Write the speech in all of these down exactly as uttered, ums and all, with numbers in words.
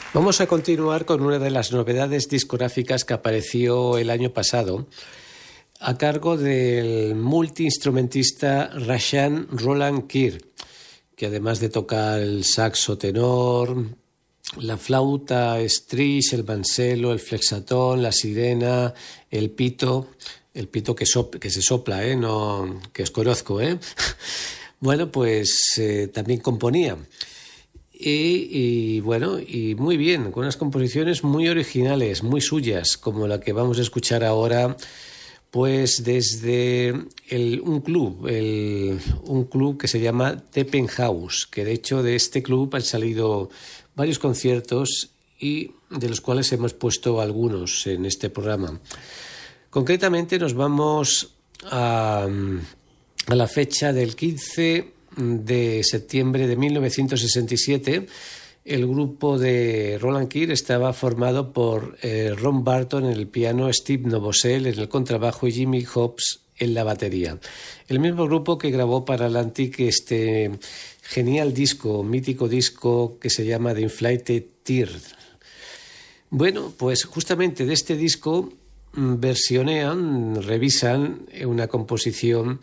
Vamos a continuar con una de las novedades discográficas que apareció el año pasado a cargo del multiinstrumentista Rashaan Roland Kirk, que además de tocar el saxo tenor, la flauta stretch, el manselo, el flexatón, la sirena, el pito, el pito que, sop, que se sopla, ¿eh? No, que os conozco, ¿eh? Bueno, pues eh, también componía. Y, y bueno, y muy bien, con unas composiciones muy originales, muy suyas, como la que vamos a escuchar ahora, pues desde el, un club, el, un club que se llama The Penthouse, que de hecho de este club han salido varios conciertos y de los cuales hemos puesto algunos en este programa. Concretamente nos vamos a, a la fecha del quince de septiembre de mil novecientos sesenta y siete. El grupo de Roland Kirk estaba formado por eh, Ron Barton en el piano, Steve Novosel en el contrabajo y Jimmy Hobbs en la batería. El mismo grupo que grabó para Atlantic este genial disco, mítico disco que se llama The Inflated Tears. Bueno, pues justamente de este disco versionean, revisan una composición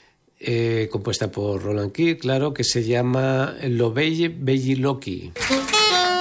Eh, compuesta por Roland Kirk, claro, que se llama Lo Belle Belli Loki.